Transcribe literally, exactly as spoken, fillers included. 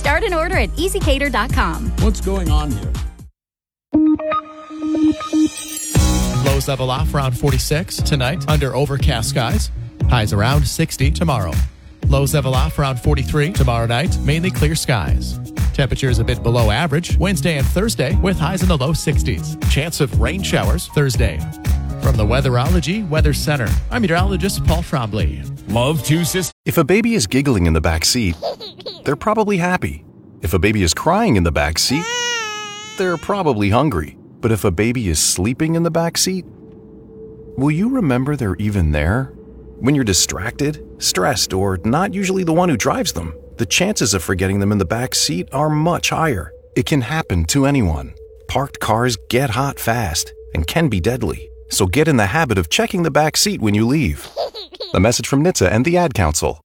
Start an order at easy cater dot com. What's going on here? Lows level off around forty-six tonight under overcast skies. Highs around sixty tomorrow. Lows level off around forty-three tomorrow night, mainly clear skies. Temperatures a bit below average Wednesday and Thursday with highs in the low sixties. Chance of rain showers Thursday. From the Weatherology Weather Center, I'm meteorologist Paul Trombley. Love to sis. If a baby is giggling in the back seat, they're probably happy. If a baby is crying in the back seat, they're probably hungry. But if a baby is sleeping in the back seat, will you remember they're even there? When you're distracted, stressed, or not usually the one who drives them, the chances of forgetting them in the back seat are much higher. It can happen to anyone. Parked cars get hot fast and can be deadly. So get in the habit of checking the back seat when you leave. A message from N H T S A and the Ad Council.